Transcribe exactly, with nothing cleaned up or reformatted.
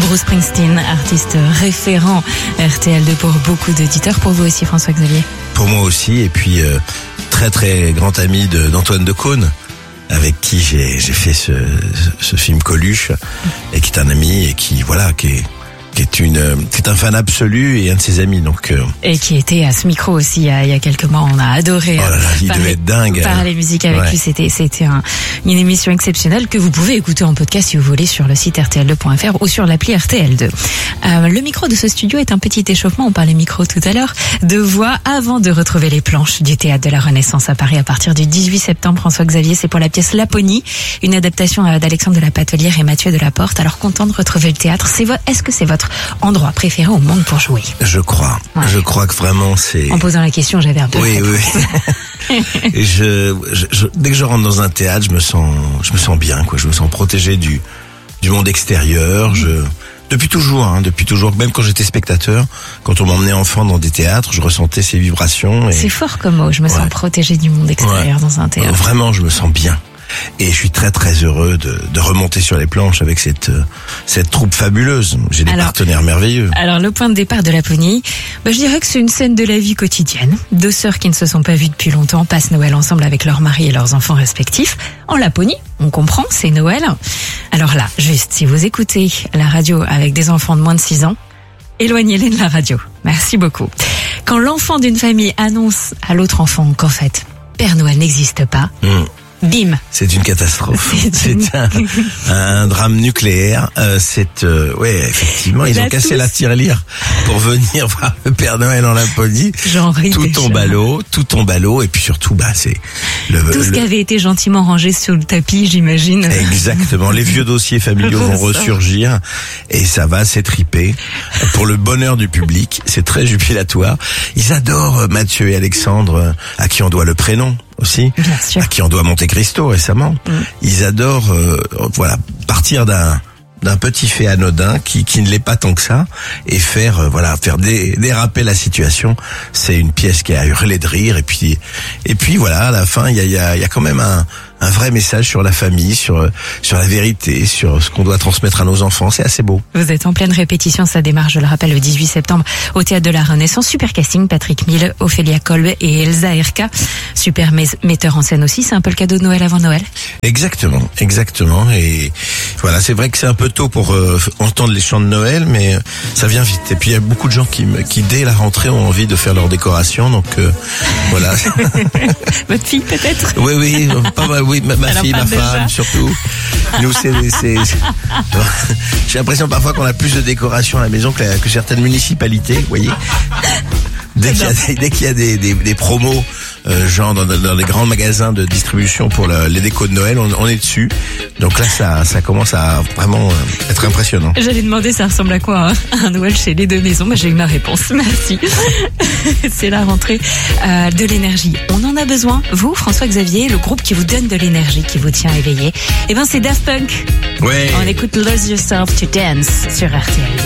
Bruce Springsteen, artiste référent R T L deux pour beaucoup d'auditeurs. Pour vous aussi, François-Xavier? Pour moi aussi, et puis euh, très très grand ami de, d'Antoine Decaune, avec qui j'ai, j'ai fait ce, ce film Coluche, et qui est un ami, et qui, voilà, qui est... qui est une, qui est un fan absolu et un de ses amis, donc. Euh... Et qui était à ce micro aussi il y a, il y a quelques mois. On a adoré. Oh là là, il parler, devait être dingue. Parler musique avec ouais. lui, c'était, c'était un, une émission exceptionnelle que vous pouvez écouter en podcast si vous voulez sur le site R T L deux point F R ou sur l'appli R T L deux. Euh, le micro de ce studio est un petit échauffement. On parlait micro tout à l'heure de voix avant de retrouver les planches du théâtre de la Renaissance à Paris à partir du dix-huit septembre. François-Xavier, c'est pour la pièce Laponie, une adaptation d'Alexandre de la Patelière et Mathieu de la Porte. Alors content de retrouver le théâtre. C'est vo- est-ce que c'est votre endroit préféré au monde pour jouer? Je crois. Ouais. Je crois que vraiment c'est... En posant la question, j'avais un peu... Oui, oui. Et je, je, je, dès que je rentre dans un théâtre, je me sens, je me sens bien, quoi. Je me sens protégé du, du monde extérieur. Je, depuis toujours, hein, depuis toujours. Même quand j'étais spectateur, quand on m'emmenait enfant dans des théâtres, je ressentais ces vibrations. Et... C'est fort comme mot. Je me ouais. sens protégé du monde extérieur ouais. dans un théâtre. Vraiment, je me sens bien. Et je suis très très heureux de, de remonter sur les planches avec cette cette troupe fabuleuse. J'ai des alors, partenaires merveilleux. Alors le point de départ de Laponie, bah, je dirais que c'est une scène de la vie quotidienne. Deux sœurs qui ne se sont pas vues depuis longtemps passent Noël ensemble avec leurs maris et leurs enfants respectifs. En Laponie, on comprend, c'est Noël. Alors là, juste, si vous écoutez la radio avec des enfants de moins de six ans, éloignez-les de la radio. Merci beaucoup. Quand l'enfant d'une famille annonce à l'autre enfant qu'en fait, Père Noël n'existe pas... Mmh. Bim. C'est une catastrophe. C'est, c'est une... un, un drame nucléaire. Euh, c'est, euh, ouais, effectivement, ils la ont cassé tous. la tirelire pour venir voir le Père Noël en Laponie. J'en ris tout déjà. tombe à l'eau, tout tombe à l'eau, et puis surtout, bah, c'est le, tout ce le... qui avait été gentiment rangé sous le tapis, j'imagine. Exactement. Les vieux dossiers familiaux vont ressurgir et ça va s'étriper pour le bonheur du public. C'est très jubilatoire. Ils adorent Mathieu et Alexandre, à qui on doit le prénom aussi, à qui on doit Monte Cristo récemment. Mm. Ils adorent, euh, voilà, partir d'un d'un petit fait anodin qui qui ne l'est pas tant que ça et faire euh, voilà faire dé, déraper la situation. C'est une pièce qui a hurlé de rire et puis et puis voilà à la fin il y a il y a il y a quand même un un vrai message sur la famille, sur sur la vérité, sur ce qu'on doit transmettre à nos enfants. C'est assez beau. Vous êtes en pleine répétition, ça démarre, je le rappelle, le dix-huit septembre au Théâtre de la Renaissance. Super casting, Patrick Mille, Ophélia Kolb et Elsa Erka. Super metteur en scène aussi. C'est un peu le cadeau de Noël avant Noël. Exactement, exactement. Et voilà, c'est vrai que c'est un peu tôt pour euh, entendre les chants de Noël, mais ça vient vite. Et puis il y a beaucoup de gens qui, qui dès la rentrée ont envie de faire leur décoration. Donc euh, voilà. Votre fille peut-être? Oui, oui, pas mal. Oui, ma, ma fille, ma déjà. femme, surtout. Nous, c'est, c'est, c'est... j'ai l'impression parfois qu'on a plus de décoration à la maison que, la, que certaines municipalités, vous voyez. Dès qu'il y a des, dès qu'il y a des, des, des promos, euh, genre dans, dans les grands magasins de distribution pour le, les décos de Noël, on, on est dessus. Donc là, ça, ça commence à vraiment être impressionnant. J'allais demander, ça ressemble à quoi, hein, un Noël chez les deux maisons? Bah, j'ai eu ma réponse. Merci. C'est la rentrée euh, de l'énergie. On en a besoin. Vous, François-Xavier, le groupe qui vous donne de l'énergie, qui vous tient éveillé, eh ben, c'est Daft Punk. Ouais. On écoute Lose Yourself to Dance sur R T L.